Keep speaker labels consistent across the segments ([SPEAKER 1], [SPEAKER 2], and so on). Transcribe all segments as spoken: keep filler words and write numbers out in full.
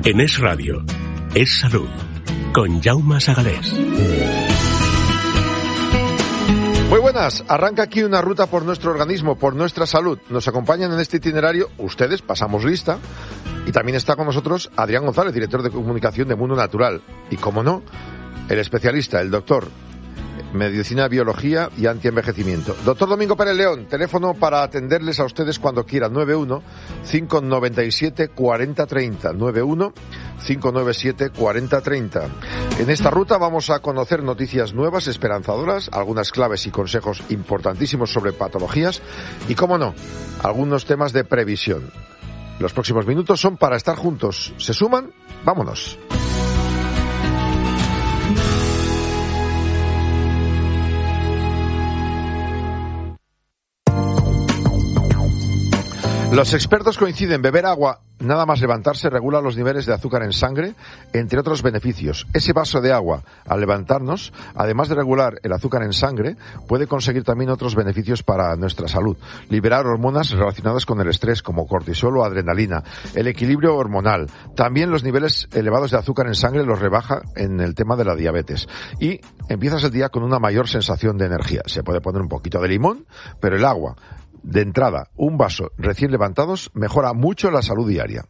[SPEAKER 1] En Es Radio, Es Salud, con Jaume Sagalés.
[SPEAKER 2] Muy buenas, arranca aquí una ruta por nuestro organismo, por nuestra salud. Nos acompañan en este itinerario ustedes, pasamos lista, y también está con nosotros Adrián González, director de comunicación de Mundo Natural. Y como no, el especialista, el doctor, Medicina, Biología y Antienvejecimiento. Doctor Domingo Pérez León, teléfono para atenderles a ustedes cuando quieran, nueve uno, cinco nueve siete, cuatro cero tres cero, nueve uno, cinco nueve siete, cuatro cero tres cero. En esta ruta vamos a conocer noticias nuevas, esperanzadoras, algunas claves y consejos importantísimos sobre patologías y, cómo no, algunos temas de previsión. Los próximos minutos son para estar juntos. ¿Se suman? ¡Vámonos! Los expertos coinciden, beber agua, nada más levantarse, regula los niveles de azúcar en sangre, entre otros beneficios. Ese vaso de agua, al levantarnos, además de regular el azúcar en sangre, puede conseguir también otros beneficios para nuestra salud. Liberar hormonas relacionadas con el estrés, como cortisol o adrenalina, el equilibrio hormonal. También los niveles elevados de azúcar en sangre los rebaja en el tema de la diabetes. Y empiezas el día con una mayor sensación de energía. Se puede poner un poquito de limón, pero el agua, de entrada, un vaso recién levantados, mejora mucho la salud diaria.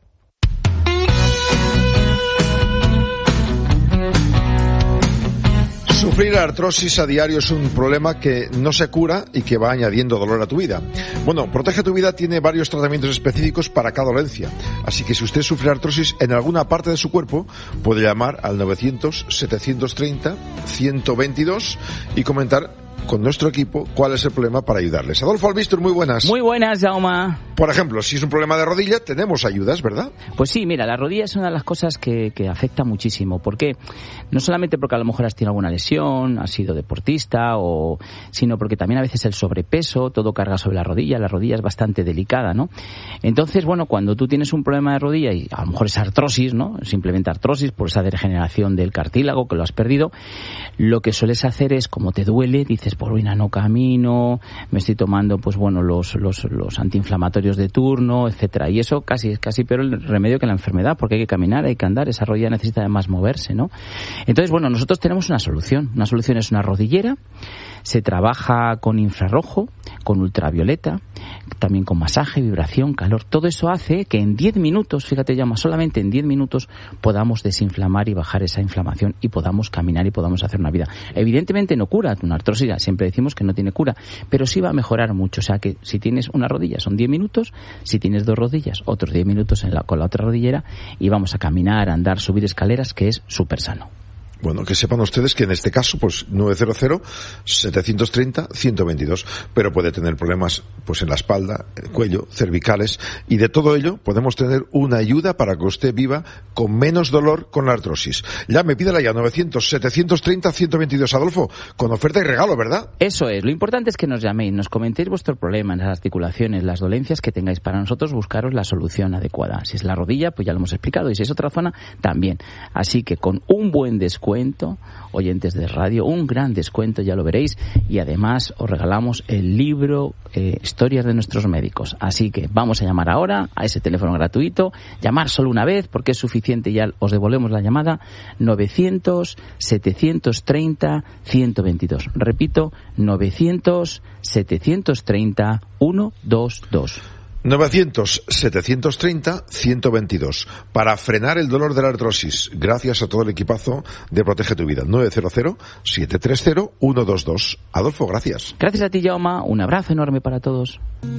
[SPEAKER 2] Sufrir artrosis a diario es un problema que no se cura y que va añadiendo dolor a tu vida. Bueno, Protege tu Vida tiene varios tratamientos específicos para cada dolencia. Así que si usted sufre artrosis en alguna parte de su cuerpo, puede llamar al novecientos, setecientos treinta, ciento veintidós y comentar con nuestro equipo cuál es el problema para ayudarles. Adolfo Albistur, muy buenas.
[SPEAKER 3] Muy buenas, Jaume.
[SPEAKER 2] Por ejemplo, si es un problema de rodilla, tenemos ayudas, ¿verdad?
[SPEAKER 3] Pues sí, mira, la rodilla es una de las cosas que, que afecta muchísimo. ¿Por qué? No solamente porque a lo mejor has tenido alguna lesión, has sido deportista, o sino porque también a veces el sobrepeso, todo carga sobre la rodilla. La rodilla es bastante delicada, ¿no? Entonces, bueno, cuando tú tienes un problema de rodilla y a lo mejor es artrosis, ¿no? Simplemente artrosis por esa degeneración del cartílago que lo has perdido, lo que sueles hacer es, como te duele, dices, por ruina no camino, me estoy tomando, pues bueno, los, los, los antiinflamatorios de turno, etcétera. Y eso casi es casi peor el remedio que la enfermedad, porque hay que caminar, hay que andar, esa rodilla necesita además moverse, ¿no? Entonces, bueno, nosotros tenemos una solución. Una solución es una rodillera, se trabaja con infrarrojo, con ultravioleta, también con masaje, vibración, calor. Todo eso hace que en diez minutos, fíjate, llama, solamente en diez minutos podamos desinflamar y bajar esa inflamación y podamos caminar y podamos hacer una vida. Evidentemente no cura una artrosis, siempre decimos que no tiene cura, pero sí va a mejorar mucho. O sea que si tienes una rodilla son diez minutos, si tienes dos rodillas, otros diez minutos en la, con la otra rodillera y vamos a caminar, andar, subir escaleras, que es súper sano.
[SPEAKER 2] Bueno, que sepan ustedes que en este caso, pues nueve cero cero, setecientos treinta, ciento veintidós, pero puede tener problemas pues en la espalda, el cuello, cervicales, y de todo ello podemos tener una ayuda para que usted viva con menos dolor con la artrosis. Ya me pídela ya, novecientos, setecientos treinta, ciento veintidós, Adolfo, con oferta y regalo, ¿verdad?
[SPEAKER 3] Eso es, lo importante es que nos llaméis, nos comentéis vuestro problema en las articulaciones, las dolencias que tengáis, para nosotros buscaros la solución adecuada. Si es la rodilla, pues ya lo hemos explicado, y si es otra zona, también. Así que con un buen descuento, oyentes de radio, un gran descuento, ya lo veréis, y además os regalamos el libro eh, Historias de nuestros médicos. Así que vamos a llamar ahora a ese teléfono gratuito, llamar solo una vez porque es suficiente, ya os devolvemos la llamada, novecientos, setecientos treinta, ciento veintidós. Repito, novecientos, setecientos treinta, ciento veintidós.
[SPEAKER 2] novecientos, setecientos treinta, ciento veintidós. Para frenar el dolor de la artrosis, gracias a todo el equipazo de Protege tu Vida. nueve cero cero, siete tres cero, ciento veintidós. Adolfo, gracias.
[SPEAKER 3] Gracias a ti, Jaume. Un abrazo enorme para todos.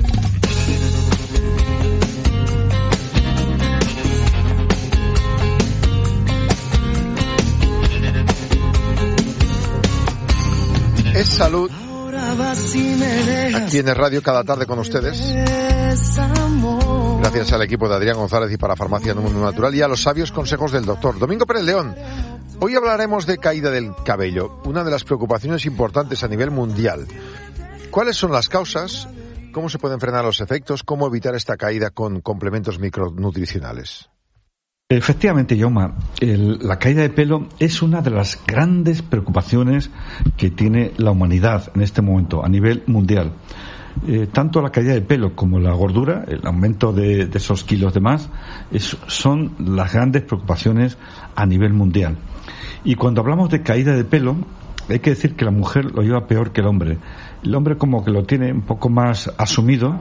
[SPEAKER 2] Es salud. Aquí en el radio cada tarde con ustedes. Gracias al equipo de Adrián González y para Farmacia Mundo Natural y a los sabios consejos del doctor Domingo Pérez León. Hoy hablaremos de caída del cabello, una de las preocupaciones importantes a nivel mundial. ¿Cuáles son las causas? ¿Cómo se pueden frenar los efectos? ¿Cómo evitar esta caída con complementos micronutricionales?
[SPEAKER 4] Efectivamente, Jaume, el, la caída de pelo es una de las grandes preocupaciones que tiene la humanidad en este momento a nivel mundial. eh, tanto la caída de pelo como la gordura, el aumento de, de esos kilos de más, es, son las grandes preocupaciones a nivel mundial. Y cuando hablamos de caída de pelo, hay que decir que la mujer lo lleva peor que el hombre. El hombre como que lo tiene un poco más asumido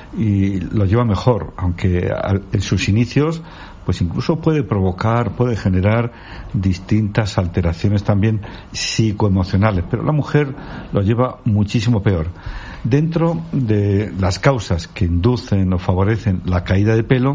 [SPEAKER 4] y lo lleva mejor, aunque en sus inicios pues incluso puede provocar, puede generar distintas alteraciones también psicoemocionales, pero la mujer lo lleva muchísimo peor. Dentro de las causas que inducen o favorecen la caída de pelo,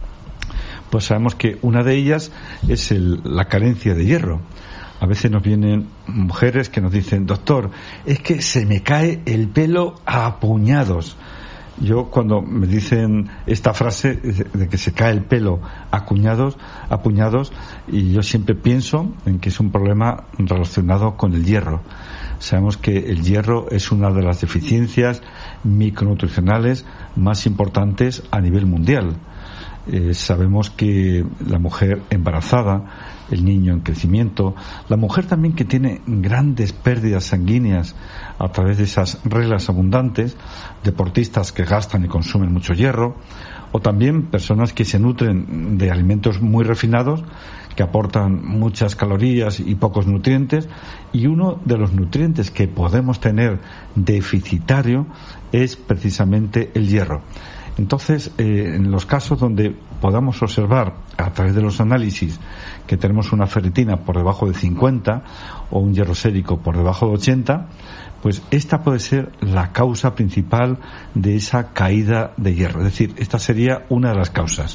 [SPEAKER 4] pues sabemos que una de ellas es el, la carencia de hierro. A veces nos vienen mujeres que nos dicen, doctor, es que se me cae el pelo a puñados. Yo cuando me dicen esta frase de que se cae el pelo a puñados, a puñados, y yo siempre pienso en que es un problema relacionado con el hierro. Sabemos que el hierro es una de las deficiencias micronutricionales más importantes a nivel mundial. Eh, sabemos que la mujer embarazada, el niño en crecimiento, la mujer también que tiene grandes pérdidas sanguíneas a través de esas reglas abundantes, deportistas que gastan y consumen mucho hierro, o también personas que se nutren de alimentos muy refinados, que aportan muchas calorías y pocos nutrientes, y uno de los nutrientes que podemos tener deficitario es precisamente el hierro. Entonces, eh, en los casos donde podamos observar a través de los análisis que tenemos una ferritina por debajo de cincuenta o un hierro sérico por debajo de ochenta, pues esta puede ser la causa principal de esa caída de hierro. Es decir, esta sería una de las causas.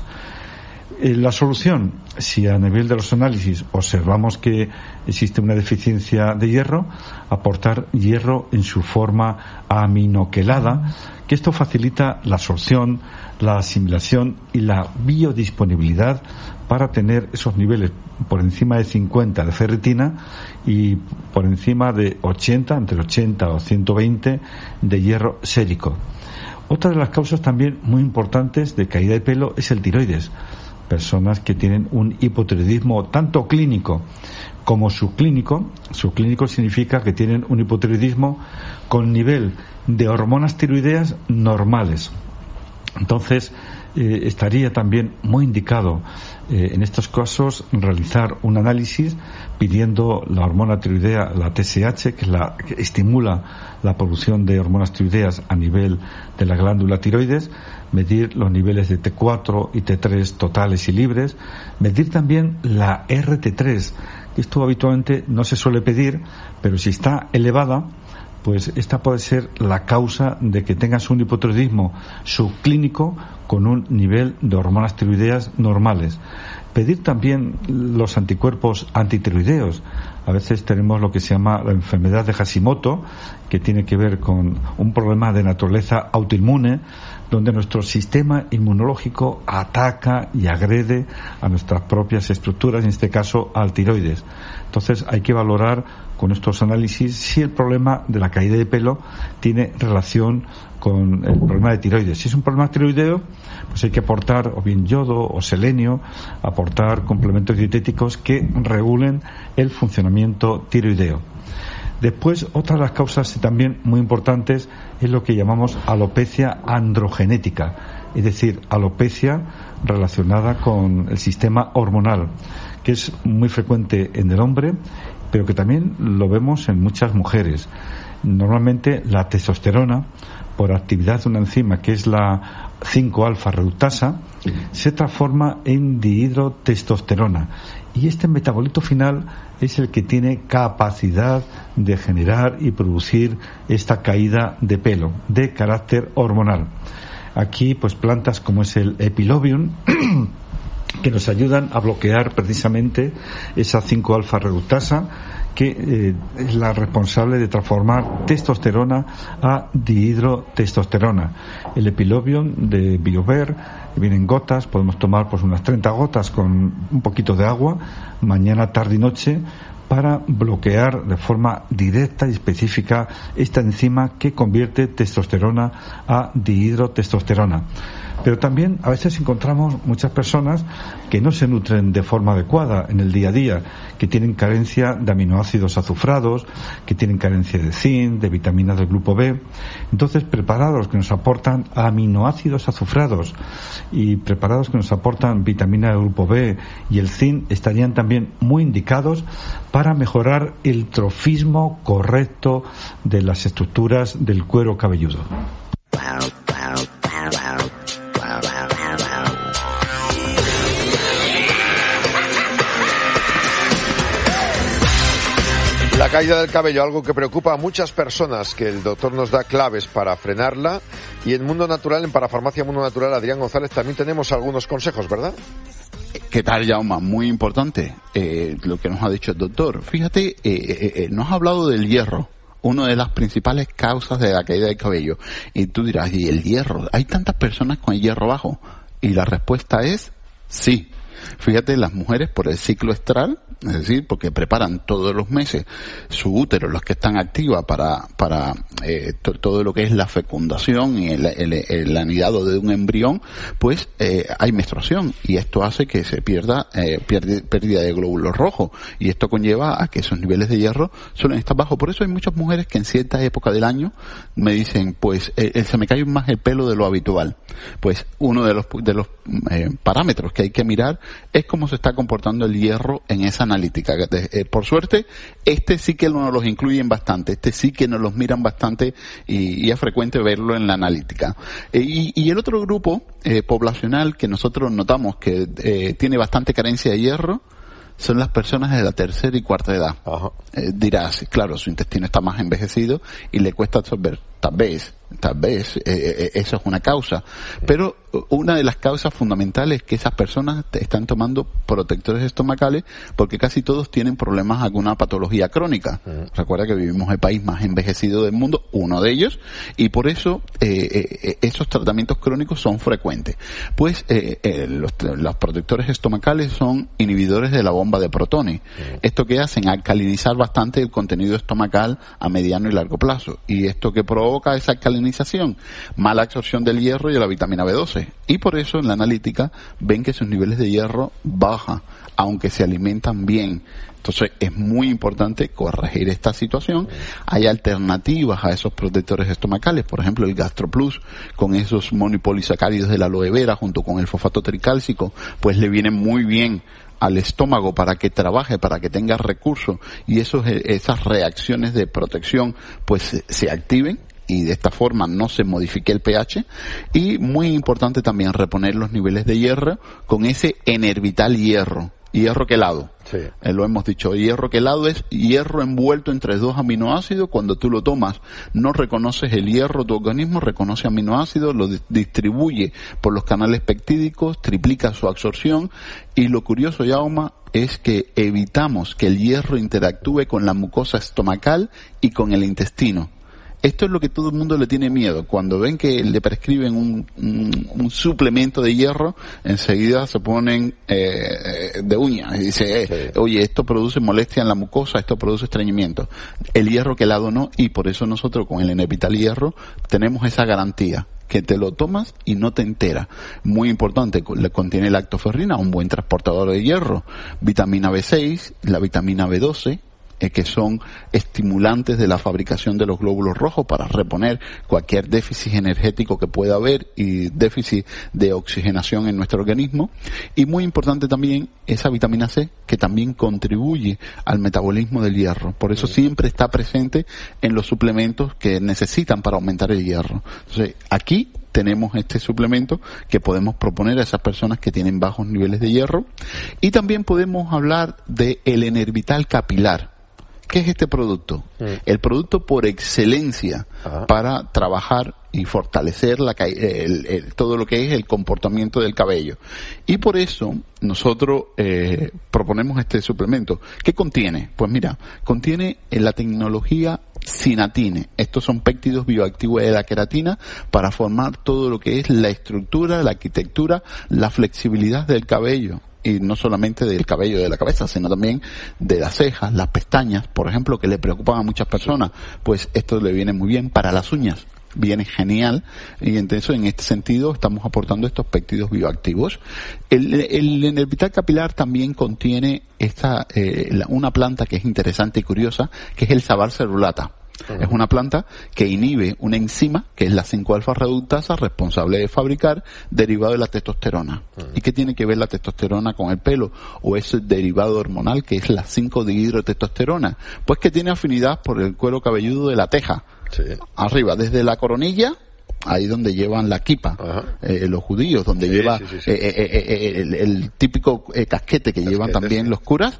[SPEAKER 4] Eh, la solución, si a nivel de los análisis observamos que existe una deficiencia de hierro, aportar hierro en su forma aminoquelada, que esto facilita la absorción, la asimilación y la biodisponibilidad para tener esos niveles por encima de cincuenta de ferritina y por encima de ochenta, entre ochenta o ciento veinte de hierro sérico. Otra de las causas también muy importantes de caída de pelo es el tiroides. Personas que tienen un hipotiroidismo tanto clínico como subclínico. Subclínico significa que tienen un hipotiroidismo con nivel de hormonas tiroideas normales. Entonces, eh, estaría también muy indicado eh, en estos casos realizar un análisis pidiendo la hormona tiroidea, la T S H, que, es la, que estimula la producción de hormonas tiroideas a nivel de la glándula tiroides, medir los niveles de T cuatro y T tres totales y libres, medir también la R T tres, que esto habitualmente no se suele pedir, pero si está elevada, pues esta puede ser la causa de que tengas un hipotiroidismo subclínico con un nivel de hormonas tiroideas normales. Pedir también los anticuerpos antitiroideos. A veces tenemos lo que se llama la enfermedad de Hashimoto, que tiene que ver con un problema de naturaleza autoinmune, donde nuestro sistema inmunológico ataca y agrede a nuestras propias estructuras, en este caso al tiroides. Entonces hay que valorar con estos análisis si el problema de la caída de pelo tiene relación con el problema de tiroides. Si es un problema tiroideo, pues hay que aportar o bien yodo o selenio, aportar complementos dietéticos que regulen el funcionamiento tiroideo. Después, otra de las causas también muy importantes es lo que llamamos alopecia androgenética, es decir, alopecia relacionada con el sistema hormonal, que es muy frecuente en el hombre, pero que también lo vemos en muchas mujeres. Normalmente la testosterona, por actividad de una enzima que es la cinco alfa reductasa, se transforma en dihidrotestosterona, y este metabolito final es el que tiene capacidad de generar y producir esta caída de pelo de carácter hormonal. Aquí pues plantas como es el epilobium que nos ayudan a bloquear precisamente esa cinco alfa reductasa, que eh, es la responsable de transformar testosterona a dihidrotestosterona. El epilobium de Biover viene en gotas, podemos tomar pues unas treinta gotas con un poquito de agua, mañana, tarde y noche, para bloquear de forma directa y específica esta enzima que convierte testosterona a dihidrotestosterona. Pero también a veces encontramos muchas personas que no se nutren de forma adecuada en el día a día, que tienen carencia de aminoácidos azufrados, que tienen carencia de zinc, de vitaminas del grupo B. Entonces, preparados que nos aportan aminoácidos azufrados y preparados que nos aportan vitamina del grupo B y el zinc estarían también muy indicados para mejorar el trofismo correcto de las estructuras del cuero cabelludo.
[SPEAKER 2] La caída del cabello, algo que preocupa a muchas personas, que el doctor nos da claves para frenarla. Y en Mundo Natural, en Parafarmacia Mundo Natural, Adrián González, también tenemos algunos consejos, ¿verdad?
[SPEAKER 5] ¿Qué tal, Jaume? Muy importante eh, lo que nos ha dicho el doctor. Fíjate, eh, eh, eh, nos ha hablado del hierro, una de las principales causas de la caída del cabello. Y tú dirás, ¿y el hierro? ¿Hay tantas personas con el hierro bajo? Y la respuesta es sí. Fíjate, las mujeres por el ciclo estral, es decir, porque preparan todos los meses su útero, los que están activas para para eh, to, todo lo que es la fecundación y el, el, el anidado de un embrión, pues eh, hay menstruación y esto hace que se pierda eh, pierde, pérdida de glóbulos rojos y esto conlleva a que esos niveles de hierro suelen estar bajos. Por eso hay muchas mujeres que en cierta época del año me dicen, pues eh, se me cae más el pelo de lo habitual. Pues uno de los de los eh, parámetros que hay que mirar es cómo se está comportando el hierro en esa analítica. Eh, por suerte, este sí que nos los incluyen bastante, este sí que nos los miran bastante y, y es frecuente verlo en la analítica. Eh, y, y el otro grupo eh, poblacional que nosotros notamos que eh, tiene bastante carencia de hierro son las personas de la tercera y cuarta edad. Eh, dirás, claro, su intestino está más envejecido y le cuesta absorber. Tal vez, tal vez, eh, eh, eso es una causa. Pero una de las causas fundamentales es que esas personas están tomando protectores estomacales porque casi todos tienen problemas, alguna patología crónica. Uh-huh. Recuerda que vivimos el país más envejecido del mundo, uno de ellos, y por eso eh, eh, esos tratamientos crónicos son frecuentes. Pues eh, eh, los, los protectores estomacales son inhibidores de la bomba de protones. Uh-huh. Esto que hacen, alcalinizar bastante el contenido estomacal a mediano y largo plazo. Y esto que provoca esa alcalinización, mala absorción del hierro y de la vitamina B doce. Y por eso en la analítica ven que sus niveles de hierro bajan, aunque se alimentan bien. Entonces es muy importante corregir esta situación. Hay alternativas a esos protectores estomacales, por ejemplo el GastroPlus, con esos monopolisacáridos de la aloe vera junto con el fosfato tricálcico, pues le vienen muy bien al estómago para que trabaje, para que tenga recursos y esos, esas reacciones de protección pues se, se activen y de esta forma no se modifique el pH. Y muy importante también reponer los niveles de hierro con ese Enervital hierro, hierro quelado. Sí. Eh, lo hemos dicho, hierro quelado es hierro envuelto entre dos aminoácidos. Cuando tú lo tomas no reconoces el hierro, tu organismo reconoce aminoácidos, lo di- distribuye por los canales peptídicos, triplica su absorción y lo curioso, Jaume, es que evitamos que el hierro interactúe con la mucosa estomacal y con el intestino. Esto es lo que todo el mundo le tiene miedo. Cuando ven que le prescriben un, un, un suplemento de hierro, enseguida se ponen eh, de uñas y dice, eh, sí. oye, esto produce molestia en la mucosa, esto produce estreñimiento. El hierro quelado no, y por eso nosotros con el Enervital hierro tenemos esa garantía, que te lo tomas y no te entera. Muy importante, le contiene lactoferrina, un buen transportador de hierro, vitamina B seis, la vitamina B doce, Eh, que son estimulantes de la fabricación de los glóbulos rojos para reponer cualquier déficit energético que pueda haber y déficit de oxigenación en nuestro organismo. Y muy importante también esa vitamina C, que también contribuye al metabolismo del hierro. Por eso siempre está presente en los suplementos que necesitan para aumentar el hierro. Entonces, aquí tenemos este suplemento que podemos proponer a esas personas que tienen bajos niveles de hierro. Y también podemos hablar de el Enervital capilar. ¿Qué es este producto? Mm. El producto por excelencia Ajá. para trabajar y fortalecer la, el, el, todo lo que es el comportamiento del cabello. Y por eso nosotros eh, proponemos este suplemento. ¿Qué contiene? Pues mira, contiene la tecnología Synatine. Estos son péptidos bioactivos de la queratina para formar todo lo que es la estructura, la arquitectura, la flexibilidad del cabello. Y no solamente del cabello de la cabeza, sino también de las cejas, las pestañas, por ejemplo, que le preocupan a muchas personas. Pues esto le viene muy bien para las uñas. viene genial, y entonces en este sentido estamos aportando estos péptidos bioactivos. El, el Enervital capilar también contiene esta eh, la, una planta que es interesante y curiosa, que es el Sabar cerulata. Uh-huh. Es una planta que inhibe una enzima, que es la cinco alfa reductasa, responsable de fabricar derivado de la testosterona. Uh-huh. ¿Y qué tiene que ver la testosterona con el pelo? O ese derivado hormonal que es la cinco dihidrotestosterona. Pues que tiene afinidad por el cuero cabelludo de la teja. Sí. Arriba, desde la coronilla, ahí donde llevan la kipa, eh, los judíos, donde sí, lleva sí, sí, sí. Eh, eh, eh, el, el típico eh, casquete que casquete, llevan también sí. los curas,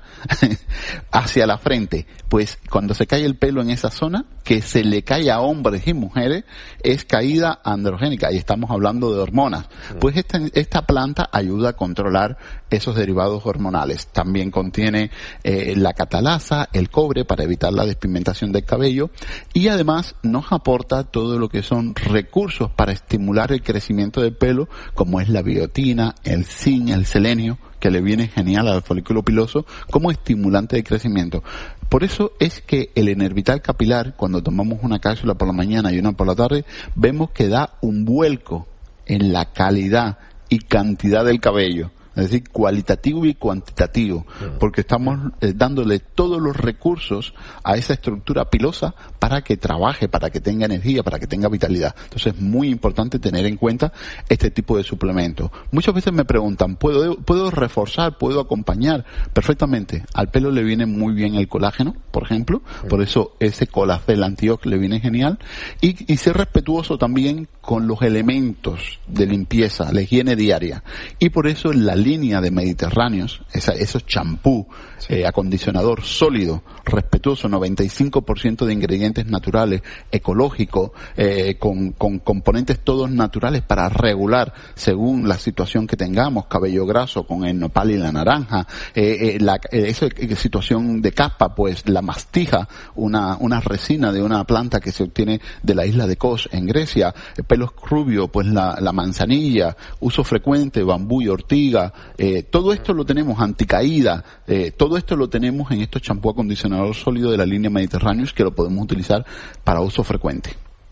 [SPEAKER 5] hacia la frente. Pues cuando se cae el pelo en esa zona, que se le cae a hombres y mujeres, es caída androgénica, y estamos hablando de hormonas. Mm. Pues esta, esta planta ayuda a controlar esos derivados hormonales. También contiene eh, la catalasa, el cobre, para evitar la despigmentación del cabello, y además nos aporta todo lo que son recursos para estimular el crecimiento del pelo, como es la biotina, el zinc, el selenio, que le viene genial al folículo piloso como estimulante de crecimiento. Por eso es que el Enervital capilar, cuando tomamos una cápsula por la mañana y una por la tarde, vemos que da un vuelco en la calidad y cantidad del cabello. Es decir, cualitativo y cuantitativo, porque estamos eh, dándole todos los recursos a esa estructura pilosa para que trabaje, para que tenga energía, para que tenga vitalidad. Entonces es muy importante tener en cuenta este tipo de suplementos. Muchas veces me preguntan, ¿puedo, puedo reforzar, puedo acompañar? Perfectamente. Al pelo le viene muy bien el colágeno, por ejemplo, por eso ese Colacel Antiox le viene genial, y, y ser respetuoso también con los elementos de limpieza, la higiene diaria, y por eso la línea de Mediterráneos, esa, esos champú, sí. eh, acondicionador sólido, respetuoso, noventa y cinco por ciento de ingredientes naturales, ecológico, eh, con, con componentes todos naturales para regular según la situación que tengamos, cabello graso con el nopal y la naranja, eh, eh, la, eh, esa situación de caspa, pues la mastija, una, una resina de una planta que se obtiene de la isla de Kos en Grecia, eh, pelos rubios, pues la, la manzanilla, uso frecuente, bambú y ortiga. Eh, todo esto lo tenemos, anticaída, eh, todo esto lo tenemos en estos champú acondicionador sólido de la línea Mediterráneos, que lo podemos utilizar para uso frecuente.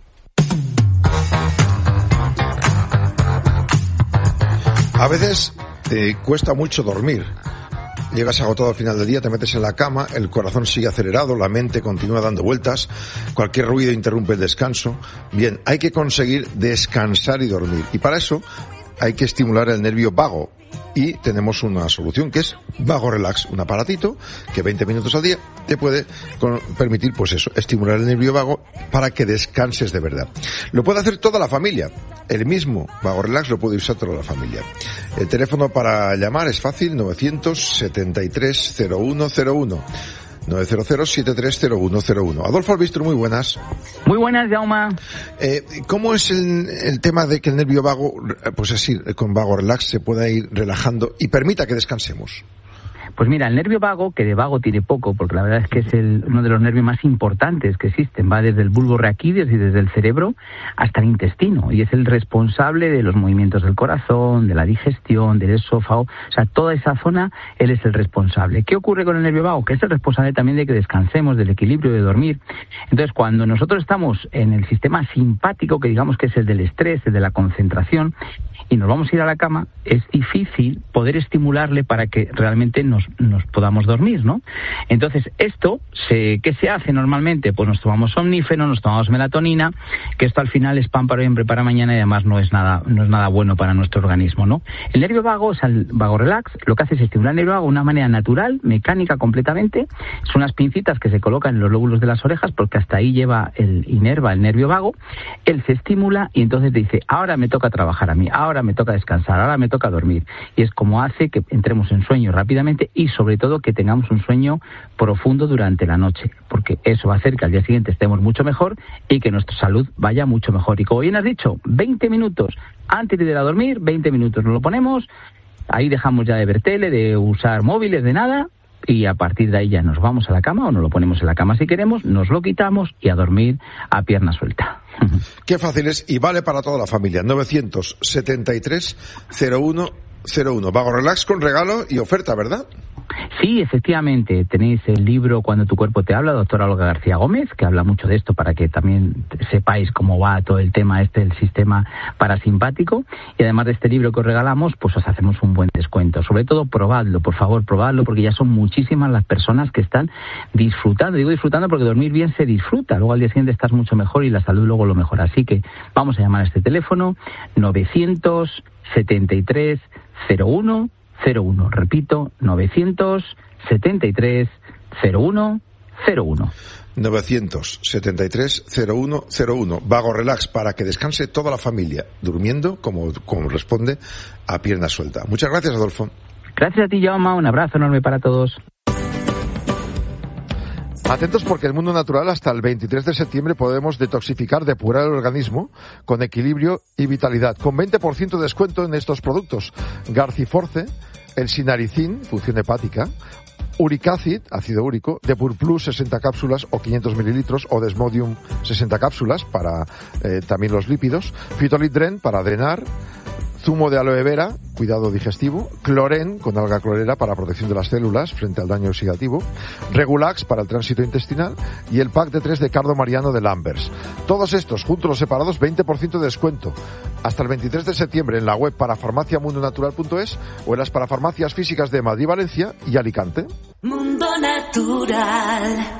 [SPEAKER 2] A veces te cuesta mucho dormir. Llegas agotado al final del día, te metes en la cama, el corazón sigue acelerado, la mente continúa dando vueltas, cualquier ruido interrumpe el descanso. Bien, hay que conseguir descansar y dormir. Y para eso hay que estimular el nervio vago. Y tenemos una solución que es Vago Relax, un aparatito que veinte minutos al día te puede con, permitir, pues eso, estimular el nervio vago para que descanses de verdad. Lo puede hacer toda la familia. El mismo Vago Relax lo puede usar toda la familia. El teléfono para llamar es fácil, novecientos setenta y tres cero uno cero uno. nueve cero cero siete tres cero uno cero uno. Adolfo Albistro, muy buenas.
[SPEAKER 3] Muy buenas, Jaume.
[SPEAKER 2] Eh, ¿Cómo es el, el tema de que el nervio vago, pues así, con Vago Relax, se pueda ir relajando y permita que descansemos?
[SPEAKER 3] Pues mira, el nervio vago, que de vago tiene poco, porque la verdad es que es el, uno de los nervios más importantes que existen, va desde el bulbo raquídeos y desde el cerebro hasta el intestino, y es el responsable de los movimientos del corazón, de la digestión, del esófago, o sea, toda esa zona, él es el responsable. ¿Qué ocurre con el nervio vago? Que es el responsable también de que descansemos, del equilibrio, de dormir. Entonces, cuando nosotros estamos en el sistema simpático, que digamos que es el del estrés, el de la concentración, y nos vamos a ir a la cama, es difícil poder estimularle para que realmente nos, nos podamos dormir, ¿no? Entonces, esto, se, ¿qué se hace normalmente? Pues nos tomamos somnífero, nos tomamos melatonina, que esto al final es pan para hoy, hambre para mañana, y además no es nada, no es nada bueno para nuestro organismo, ¿no? El nervio vago, o sea, el Vago Relax, lo que hace es estimular el nervio vago de una manera natural, mecánica completamente. Son unas pincitas que se colocan en los lóbulos de las orejas, porque hasta ahí lleva el inerva el nervio vago. Él se estimula y entonces te dice, ahora me toca trabajar a mí, ahora me toca descansar, ahora me toca dormir. Y es como hace que entremos en sueño rápidamente y sobre todo que tengamos un sueño profundo durante la noche, porque eso va a hacer que al día siguiente estemos mucho mejor y que nuestra salud vaya mucho mejor. Y como bien has dicho, veinte minutos antes de ir a dormir, veinte minutos nos lo ponemos, ahí dejamos ya de ver tele, de usar móviles, de nada, y a partir de ahí ya nos vamos a la cama, o nos lo ponemos en la cama si queremos, nos lo quitamos y a dormir a pierna suelta.
[SPEAKER 2] Qué fácil es y vale para toda la familia. novecientos setenta y tres cero uno cero uno. Vago Relax con regalo y oferta, ¿verdad?
[SPEAKER 3] Sí, efectivamente, tenéis el libro Cuando tu cuerpo te habla, doctora Olga García Gómez, que habla mucho de esto para que también sepáis cómo va todo el tema este del sistema parasimpático. Y además de este libro que os regalamos, pues os hacemos un buen descuento. Sobre todo, probadlo, por favor, probadlo, porque ya son muchísimas las personas que están disfrutando. Digo disfrutando porque dormir bien se disfruta. Luego al día siguiente estás mucho mejor y la salud luego lo mejora. Así que vamos a llamar a este teléfono novecientos setenta y tres cero uno cero uno. Repito, novecientos setenta y tres cero uno cero uno.
[SPEAKER 2] novecientos setenta y tres cero uno cero uno. Vago Relax, para que descanse toda la familia, durmiendo como, como responde, a pierna suelta. Muchas gracias, Adolfo.
[SPEAKER 3] Gracias a ti, Jaume. Un abrazo enorme para todos.
[SPEAKER 2] Atentos, porque el Mundo Natural hasta el veintitrés de septiembre podemos detoxificar, depurar el organismo con equilibrio y vitalidad, con veinte por ciento de descuento en estos productos: Garciforce, el Sinaricin, función hepática, Uricacid, ácido úrico, Depur Plus sesenta cápsulas o quinientos mililitros, o Desmodium sesenta cápsulas para eh, también los lípidos, Fitolitdren para drenar, zumo de aloe vera, cuidado digestivo, Cloren con alga clorera para protección de las células frente al daño oxidativo, Regulax para el tránsito intestinal y el pack de tres de Cardo Mariano de Lambers. Todos estos, juntos o separados, veinte por ciento de descuento. Hasta el veintitrés de septiembre en la web parafarmaciamundonatural punto es o en las parafarmacias físicas de Madrid, Valencia y Alicante.
[SPEAKER 6] Mundo Natural.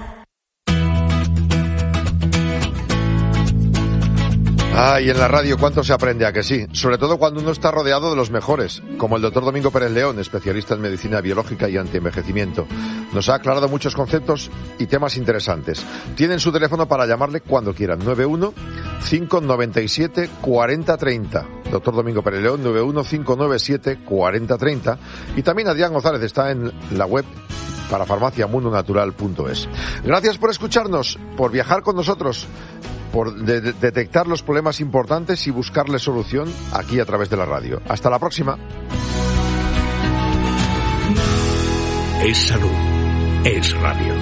[SPEAKER 2] Ah, y en la radio cuánto se aprende, a que sí, sobre todo cuando uno está rodeado de los mejores, como el doctor Domingo Pérez León, especialista en medicina biológica y antienvejecimiento. Nos ha aclarado muchos conceptos y temas interesantes. Tienen su teléfono para llamarle cuando quieran, nueve uno cinco nueve siete cuatro cero tres cero. Doctor Domingo Pérez León, nueve uno cinco nueve siete cuatro cero tres cero. Y también Adrián González está en la web para farmaciamundonatural punto es. Gracias por escucharnos, por viajar con nosotros, por de- de- detectar los problemas importantes y buscarle solución aquí a través de la radio. Hasta la próxima.
[SPEAKER 1] Es salud. Es radio.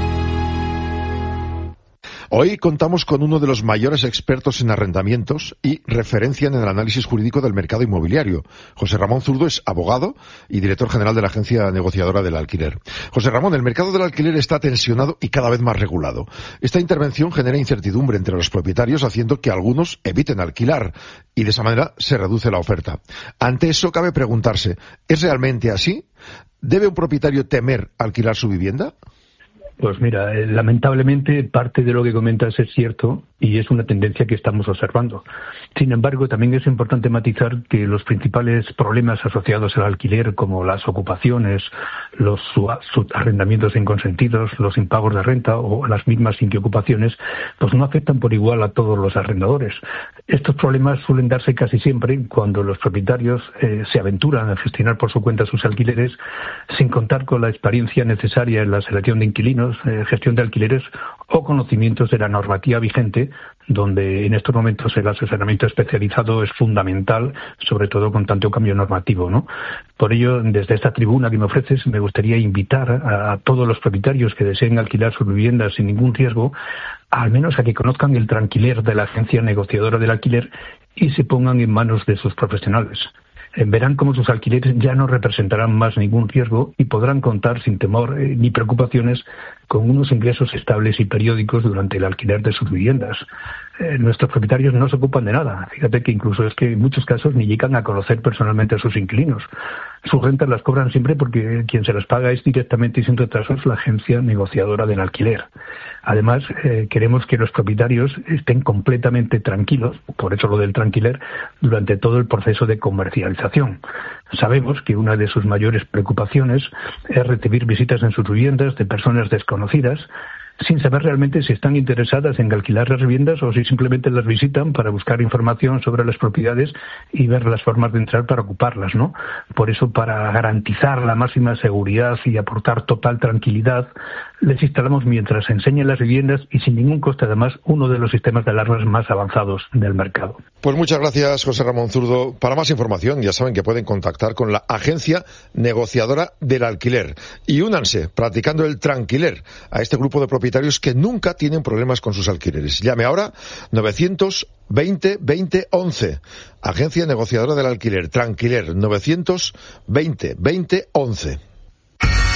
[SPEAKER 2] Hoy contamos con uno de los mayores expertos en arrendamientos y referencia en el análisis jurídico del mercado inmobiliario. José Ramón Zurdo es abogado y director general de la agencia negociadora del alquiler. José Ramón, el mercado del alquiler está tensionado y cada vez más regulado. Esta intervención genera incertidumbre entre los propietarios, haciendo que algunos eviten alquilar y de esa manera se reduce la oferta. Ante eso cabe preguntarse, ¿es realmente así? ¿Debe un propietario temer alquilar su vivienda?
[SPEAKER 7] Pues mira, eh, lamentablemente parte de lo que comentas es cierto y es una tendencia que estamos observando. Sin embargo, también es importante matizar que los principales problemas asociados al alquiler, como las ocupaciones, los arrendamientos inconsentidos, los impagos de renta o las mismas inquiocupaciones, pues no afectan por igual a todos los arrendadores. Estos problemas suelen darse casi siempre cuando los propietarios eh, se aventuran a gestionar por su cuenta sus alquileres sin contar con la experiencia necesaria en la selección de inquilinos, eh, gestión de alquileres o conocimientos de la normativa vigente, donde en estos momentos el asesoramiento especializado es fundamental, sobre todo con tanto cambio normativo, ¿no? Por ello, desde esta tribuna que me ofreces, me gustaría invitar a, a todos los propietarios que deseen alquilar sus viviendas sin ningún riesgo, al menos a que conozcan el tranquiler de la agencia negociadora del alquiler y se pongan en manos de sus profesionales. Verán cómo sus alquileres ya no representarán más ningún riesgo y podrán contar sin temor eh, ni preocupaciones con unos ingresos estables y periódicos durante el alquiler de sus viviendas. Eh, nuestros propietarios no se ocupan de nada. Fíjate que incluso es que en muchos casos ni llegan a conocer personalmente a sus inquilinos. Sus rentas las cobran siempre porque quien se las paga es directamente y sin retrasos la agencia negociadora del alquiler. Además, eh, queremos que los propietarios estén completamente tranquilos, por eso lo del tranquiler, durante todo el proceso de comercialización. Sabemos que una de sus mayores preocupaciones es recibir visitas en sus viviendas de personas desconocidas, sin saber realmente si están interesadas en alquilar las viviendas o si simplemente las visitan para buscar información sobre las propiedades y ver las formas de entrar para ocuparlas, ¿no? Por eso, para garantizar la máxima seguridad y aportar total tranquilidad, les instalamos mientras enseñan las viviendas y sin ningún coste, además, uno de los sistemas de alarmas más avanzados del mercado.
[SPEAKER 2] Pues muchas gracias, José Ramón Zurdo. Para más información, ya saben que pueden contactar con la agencia negociadora del alquiler y únanse, practicando el tranquiler, a este grupo de propietarios que nunca tienen problemas con sus alquileres. Llame ahora novecientos veinte veinte once. Agencia negociadora del alquiler, Tranquiler, novecientos veinte veinte once.